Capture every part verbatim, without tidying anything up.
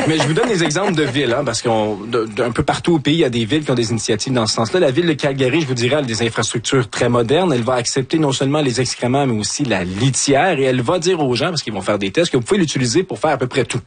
Mais je vous donne des exemples de villes, hein, parce qu'on d'un peu partout au pays, il y a des villes qui ont des initiatives dans ce sens-là. La ville de Calgary, je vous dirais, elle a des infrastructures très modernes. Elle va accepter non seulement les excréments, mais aussi la litière. Et elle va dire aux gens, parce qu'ils vont faire des tests, que vous pouvez l'utiliser pour faire à peu près tout.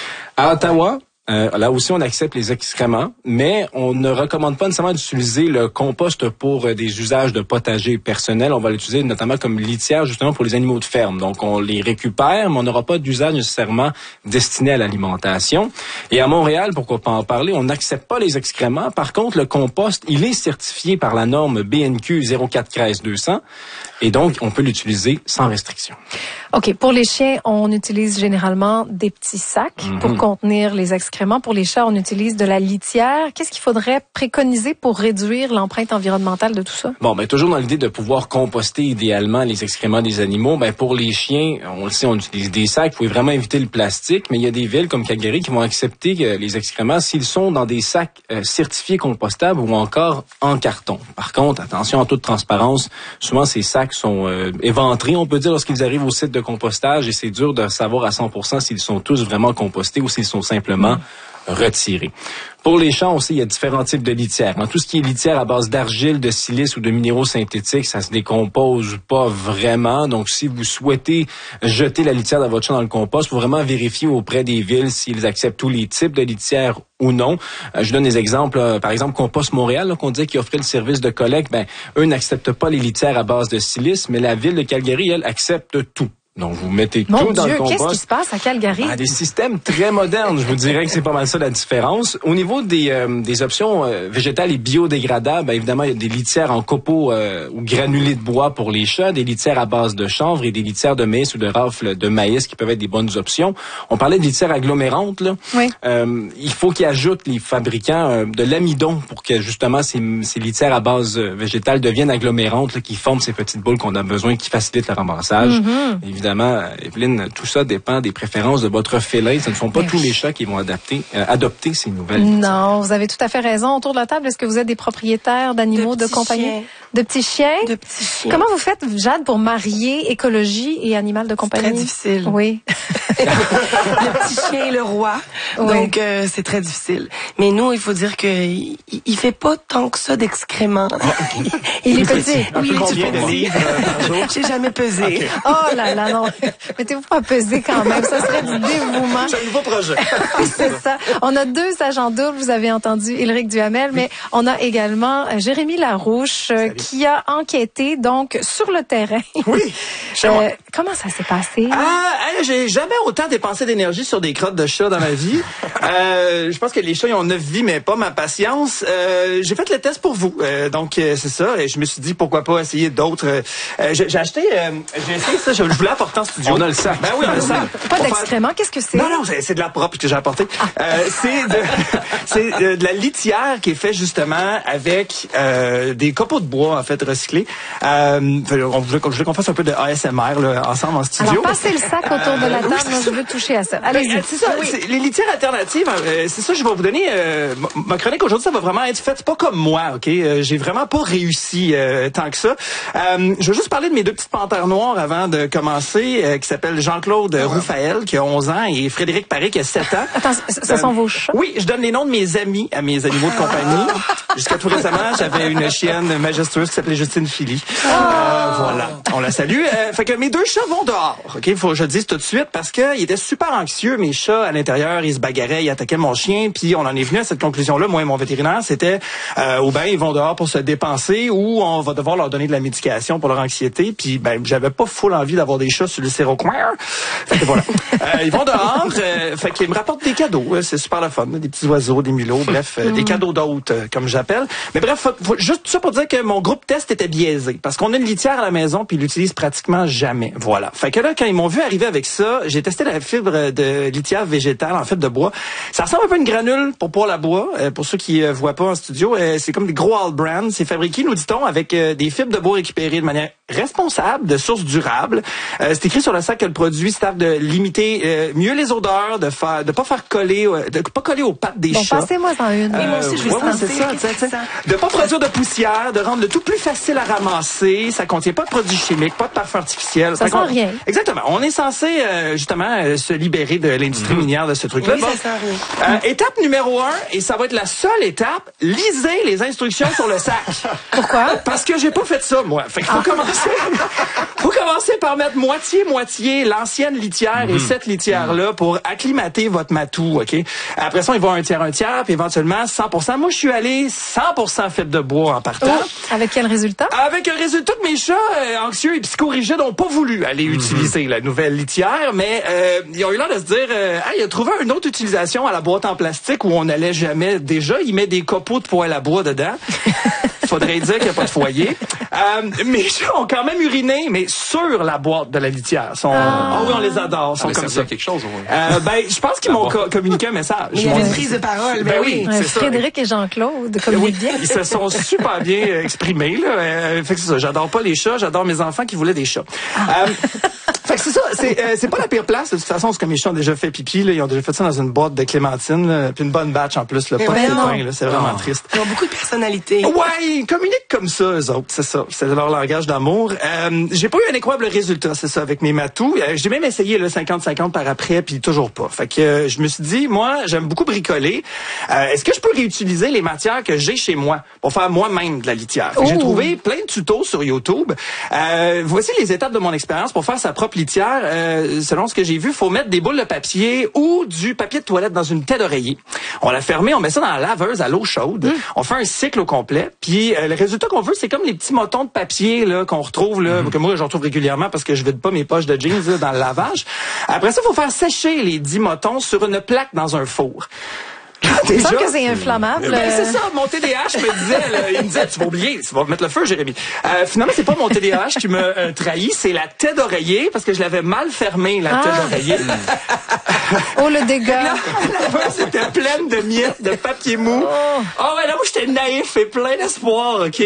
À Ottawa, Euh, là aussi, on accepte les excréments, mais on ne recommande pas nécessairement d'utiliser le compost pour euh, des usages de potager personnels. On va l'utiliser notamment comme litière, justement, pour les animaux de ferme. Donc, on les récupère, mais on n'aura pas d'usage nécessairement destiné à l'alimentation. Et à Montréal, pourquoi pas en parler, on n'accepte pas les excréments. Par contre, le compost, il est certifié par la norme B N Q zéro quatre treize deux cents. Et donc, on peut l'utiliser sans restriction. OK. Pour les chiens, on utilise généralement des petits sacs mm-hmm. pour contenir les excréments. Pour les chats, on utilise de la litière. Qu'est-ce qu'il faudrait préconiser pour réduire l'empreinte environnementale de tout ça? Bon, ben toujours dans l'idée de pouvoir composter idéalement les excréments des animaux. Ben pour les chiens, on le sait, on utilise des sacs. Vous pouvez vraiment éviter le plastique. Mais il y a des villes comme Calgary qui vont accepter euh, les excréments s'ils sont dans des sacs euh, certifiés compostables ou encore en carton. Par contre, attention en toute transparence, souvent ces sacs sont euh, éventrés, on peut dire, lorsqu'ils arrivent au site de compostage et c'est dur de savoir à cent pour cent s'ils sont tous vraiment compostés ou s'ils sont simplement mmh. retirés. Pour les champs aussi, il y a différents types de litière. Dans tout ce qui est litière à base d'argile, de silice ou de minéraux synthétiques, ça se décompose pas vraiment. Donc, si vous souhaitez jeter la litière dans votre champ dans le compost, il faut vraiment vérifier auprès des villes s'ils acceptent tous les types de litière ou non. Euh, je donne des exemples. Euh, par exemple, Compost Montréal, là, qu'on disait qu'il offrait le service de collecte, ben, eux n'acceptent pas les litières à base de silice, mais la ville de Calgary, elle, accepte tout. Donc, vous mettez Mon tout Dieu, dans le compost. Qu'est-ce qui se passe à Calgary? Ah, des systèmes très modernes. Je vous dirais que c'est pas mal ça la différence. Au niveau des, euh, des options euh, végétales et biodégradables, ben, évidemment, il y a des litières en copeaux euh, ou granulés de bois pour les chats, des litières à base de chanvre et des litières de maïs ou de rafle de maïs qui peuvent être des bonnes options. On parlait de litières agglomérantes, là. Oui. Euh, il faut qu'ils ajoutent, les fabricants, euh, de l'amidon pour que, justement, ces, ces litières à base végétale deviennent agglomérantes, là, qui forment ces petites boules qu'on a besoin, qui facilitent le ramassage. Mm-hmm. Évidemment, Evelyne, tout ça dépend des préférences de votre félin. Ce ne sont pas Mais tous oui. les chats qui vont adapter, euh, adopter ces nouvelles litières. Non, vous avez tout à fait raison. Autour de la table, est-ce que vous êtes des propriétaires d'animaux de, de compagnie? Chiens. De petits chiens? De petits chiens. Comment vous faites, Jade, pour marier écologie et animal de compagnie? C'est très difficile. Oui. Le petit chien est le roi. Oui. Donc, euh, c'est très difficile. Mais nous, il faut dire que il, il fait pas tant que ça d'excréments. Il est petit. Oui, combien de livres par jour? J'ai jamais pesé. Okay. Oh là là, non. Mettez-vous pas à peser quand même. Ça serait du dévouement. C'est un nouveau projet. C'est ça. On a deux agents doubles. Vous avez entendu Éric Duhamel, mais on a également Jérémy Larouche Salut. qui a enquêté donc sur le terrain. Oui. Euh, comment ça s'est passé? Ah, j'ai jamais autant dépensé d'énergie sur des crottes de chat dans ma vie. euh, je pense que les chats ils ont neuf vies, mais pas ma patience. Euh, j'ai fait le test pour vous. Euh, donc euh, c'est ça. Et je me suis dit pourquoi pas essayer d'autres. Euh, j'ai, j'ai acheté, euh, j'ai essayé ça. Je, je voulais apporter en studio. On a le sac. Ben oui, on a le sac. Pas on d'excréments. Fait... Qu'est-ce que c'est? Non, non, c'est, c'est de la propre que j'ai apporté. Ah. Euh, c'est de, c'est de, de la litière qui est faite justement avec euh, des copeaux de bois en fait recyclés. Euh, on voulait, je voulais qu'on fasse un peu de A S M R là, ensemble en studio. Alors passez le sac autour de la table. Euh, Moi, je veux toucher à ça. Allez-y. Ben, c'est ça. Oui. C'est, les litières alternatives, euh, c'est ça. Je vais vous donner euh, ma chronique aujourd'hui. Ça va vraiment être fait pas comme moi, ok. Euh, j'ai vraiment pas réussi euh, tant que ça. Euh, je veux juste parler de mes deux petites panthères noires avant de commencer, euh, qui s'appellent Jean-Claude oh, Roufaël qui a onze ans et Frédéric Paré qui a sept ans. Attends, ce euh, sont vos chats? Oui, je donne les noms de mes amis à mes animaux de compagnie. Jusqu'à tout récemment, j'avais une chienne majestueuse qui s'appelait Justine Philly. Oh. Euh, voilà, on la salue. Euh, fait que mes deux chats vont dehors. Ok, il faut que je le dise tout de suite parce que ils étaient super anxieux. Mes chats à l'intérieur, ils se bagarraient, ils attaquaient mon chien. Puis on en est venu à cette conclusion-là. Moi et mon vétérinaire, c'était euh, ou ben ils vont dehors pour se dépenser ou on va devoir leur donner de la médication pour leur anxiété. Puis ben j'avais pas full envie d'avoir des chats sur le sérocoin. Fait que voilà, euh, ils vont dehors. Euh, fait qu'ils me rapportent des cadeaux. C'est super le fun, des petits oiseaux, des mulots, bref, euh, mm. des cadeaux d'hôtes euh, comme j'appelle. Mais bref, faut, faut, juste ça pour dire que mon groupe test était biaisé parce qu'on a une litière à la maison puis ils l'utilisent pratiquement jamais. Voilà. Fait que là, quand ils m'ont vu arriver avec ça, j'ai testé la fibre de litière végétale en fibre de bois. Ça ressemble un peu à une granule pour poêle à bois. Euh, pour ceux qui euh, voient pas en studio, euh, c'est comme des gros all brands. C'est fabriqué, nous dit-on, avec euh, des fibres de bois récupérées de manière responsable, de sources durables. Euh, c'est écrit sur le sac que le produit sert de limiter euh, mieux les odeurs, de faire, de pas faire coller, de pas coller aux pattes des bon, chats. Passez-moi en une. Euh, Et moi aussi, je vais ouais, ouais, c'est ça, ça. De pas produire de poussière, de rendre le tout beaucoup plus facile à ramasser. Ça contient pas de produits chimiques, pas de parfum artificiel. Ça, ça sent rien. Exactement. On est censé euh, justement euh, se libérer de l'industrie mm-hmm. minière de ce truc-là. Oui, bon, ça sent rien. Euh, étape numéro un, et ça va être la seule étape, lisez les instructions sur le sac. Pourquoi? Parce que j'ai pas fait ça, moi. Fait qu'il faut ah. commencer. faut commencer par mettre moitié-moitié l'ancienne litière mm-hmm. et cette litière-là pour acclimater votre matou, OK? Après ça, il va un tiers, un tiers, puis éventuellement cent pour cent. Moi, je suis allé cent pour cent fait de bois en partant. Oh, avec quel résultat? Avec un résultat que mes chats euh, anxieux et psychorigides n'ont pas voulu aller mm-hmm. utiliser la nouvelle litière, mais euh, ils ont eu l'air de se dire, euh, hey, il a trouvé une autre utilisation à la boîte en plastique où on n'allait jamais. Déjà, il met des copeaux de poêle à bois dedans. Faudrait dire qu'il n'y a pas de foyer. Euh, mes chats ont quand même uriné, mais sur la boîte de la litière. Sont, ah. oh oui, on les adore. Sont comme ça. quelque chose. Ouais. Euh, ben, je pense qu'ils m'ont co- communiqué un message. Mais il y a une prise de parole. Ben, ben oui. oui. Frédéric ça. Et Jean-Claude communiquent bien. Ils se sont super bien exprimés. Là. Euh, fait que c'est ça. J'adore pas les chats. J'adore mes enfants qui voulaient des chats. Ah. Euh, fait que c'est ça. C'est, euh, c'est pas la pire place. De toute façon, c'est comme mes chats ont déjà fait pipi. Là. Ils ont déjà fait ça dans une boîte de clémentine. Là, puis une bonne batch en plus. Là, pas ben de pépins. Là, c'est vraiment oh. triste. Ils ont beaucoup de personnalité. Ouais, ils communiquent comme ça, eux autres. C'est ça. C'est leur langage d'amour. Euh, j'ai pas eu un incroyable résultat, c'est ça, avec mes matous. Euh, j'ai même essayé le cinquante cinquante par après, puis toujours pas. Fait que euh, je me suis dit, moi, j'aime beaucoup bricoler. Euh, est-ce que je peux réutiliser les matières que j'ai chez moi pour faire moi-même de la litière? J'ai trouvé plein de tutos sur YouTube. Euh, voici les étapes de mon expérience pour faire sa propre litière. Euh, selon ce que j'ai vu, faut mettre des boules de papier ou du papier de toilette dans une tête d'oreiller. On la ferme, on met ça dans la laveuse à l'eau chaude. Mmh. On fait un cycle au complet. Puis euh, le résultat qu'on veut, c'est comme les petits motons de papier là qu'on retrouve là, mmh. que moi je retrouve régulièrement parce que je vide pas mes poches de jeans là, dans le lavage. Après ça, il faut faire sécher les dix motons sur une plaque dans un four. Il me semble que c'est inflammable. Ben, c'est ça, mon T D A H me disait, là, il me disait, tu vas oublier, tu vas mettre le feu, Jérémy. Euh, finalement, c'est pas mon T D A H qui m'a euh, trahi, c'est la tête d'oreiller, parce que je l'avais mal fermée, la ah. tête d'oreiller. Oh, le dégât. La laveuse était pleine de miettes, de papier mou. Oh, oh ouais, là, moi, j'étais naïf et plein d'espoir, OK?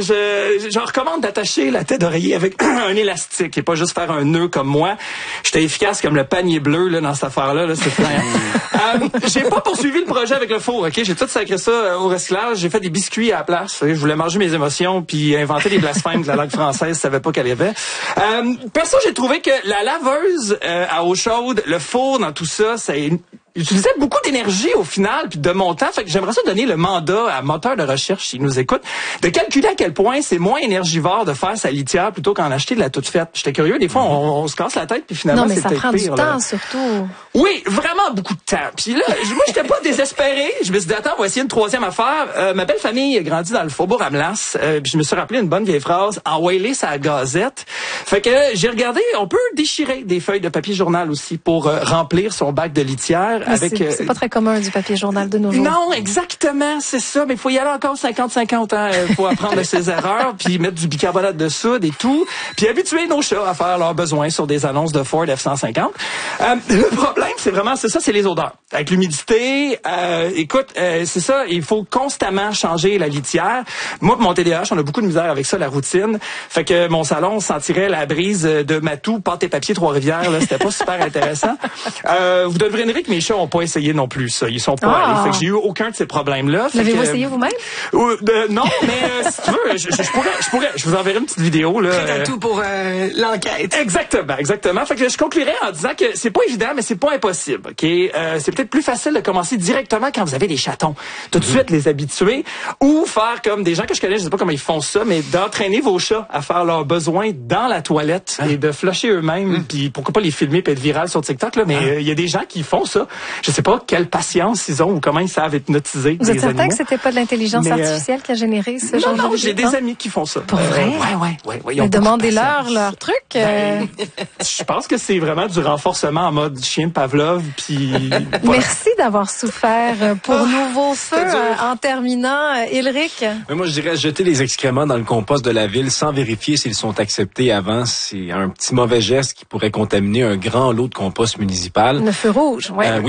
Je, je recommande d'attacher la tête d'oreiller avec un élastique et pas juste faire un nœud comme moi. J'étais efficace comme le panier bleu, là, dans cette affaire-là, là, c'est plein. euh, j'ai pas poursuivi le projet avec le four, OK? J'ai tout sacré ça euh, au recyclage. J'ai fait des biscuits à la place. Je voulais manger mes émotions puis inventer des blasphèmes de la langue française. Je savais pas qu'elle y avait. Euh, perso, j'ai trouvé que la laveuse euh, à eau chaude, le four dans tout ça, c'est utilisait beaucoup d'énergie au final puis de mon temps. Fait que j'aimerais ça donner le mandat à moteur de recherche s'il nous écoute de calculer à quel point c'est moins énergivore de faire sa litière plutôt qu'en acheter de la toute faite. J'étais curieux. Des fois, on, on se casse la tête puis finalement, non, mais c'est ça peut-être prend pire, du là. temps surtout. Oui, vraiment beaucoup de temps. Puis là, moi, j'étais pas désespéré. Je me suis dit, attends, on va essayer une troisième affaire. Euh, ma belle famille a grandi dans le faubourg Amelas. Euh, puis je me suis rappelé une bonne vieille phrase, envoyer sa gazette. Fait que j'ai regardé, on peut déchirer des feuilles de papier journal aussi pour euh, remplir son bac de litière. Mais avec. C'est, c'est pas très commun du papier journal de nos jours. Non, exactement, c'est ça. Mais il faut y aller encore cinquante cinquante ans pour apprendre de ses erreurs, puis mettre du bicarbonate de soude et tout, puis habituer nos chats à faire leurs besoins sur des annonces de Ford F cent cinquante. Euh, le problème, c'est vraiment, c'est ça, c'est les odeurs. Avec l'humidité, euh, écoute, euh, c'est ça, il faut constamment changer la litière. Moi, mon T D A H, on a beaucoup de misère avec ça, la routine. Fait que mon salon sentirait la brise de matou, pâte et papier Trois-Rivières. Là, c'était pas super intéressant. Euh, vous devinerez que mes chats ont pas essayé non plus ça. Ils sont pas ah. allés. Fait que j'ai eu aucun de ces problèmes-là. L'avez-vous que, essayé vous-même? Euh, euh, non, mais euh, si tu veux, je, je, je pourrais, je pourrais, je vous enverrai une petite vidéo là. Prêt à tout pour euh, l'enquête. Exactement, exactement. Fait que je conclurai en disant que c'est pas évident, mais c'est pas impossible. Ok, euh, c'est peut-être plus facile de commencer directement quand vous avez des chatons. Tout de suite les habituer, ou faire comme des gens que je connais, je sais pas comment ils font ça, mais d'entraîner vos chats à faire leurs besoins dans la toilette hein? et de flusher eux-mêmes. Hein? Puis pourquoi pas les filmer et être viral sur TikTok là. Mais il hein? euh, y a des gens qui font ça. Je sais pas quelle patience ils ont ou comment ils savent hypnotiser. Vous des êtes certain animaux. que c'était pas de l'intelligence mais, artificielle qui a généré ce non, genre non, de j'ai des amis qui font ça. Pour vrai? Euh, ouais, ouais, ouais, ouais. Ils ont demandez-leur leur truc. Euh... Ben, je pense que c'est vraiment du renforcement en mode chien de Pavlov. Puis voilà. Merci d'avoir souffert pour oh, Nouveau Feu. Euh, en terminant, Ulrich. Mais moi, je dirais jeter les excréments dans le compost de la ville sans vérifier s'ils sont acceptés avant. C'est un petit mauvais geste qui pourrait contaminer un grand lot de compost municipal. Le feu rouge, ouais. Euh, oui,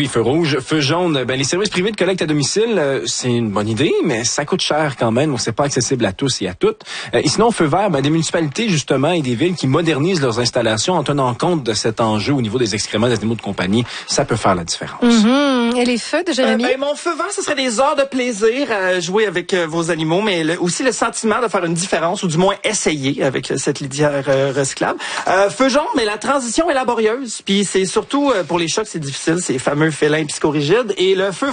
oui, feu rouge. Feu jaune, ben les services privés de collecte à domicile, euh, c'est une bonne idée, mais ça coûte cher quand même. C'est pas accessible à tous et à toutes. Euh, et sinon, feu vert, ben des municipalités justement et des villes qui modernisent leurs installations en tenant compte de cet enjeu au niveau des excréments des animaux de compagnie, ça peut faire la différence. Mm-hmm. Et les feux de Jérémy? Euh, ben, mon feu vert, ce serait des heures de plaisir à jouer avec euh, vos animaux, mais le, aussi le sentiment de faire une différence, ou du moins essayer avec euh, cette litière euh, recyclable. Euh, feu jaune, mais la transition est laborieuse, puis c'est surtout euh, pour les chats que c'est difficile, ces fameux félins psychorigides. Et le feu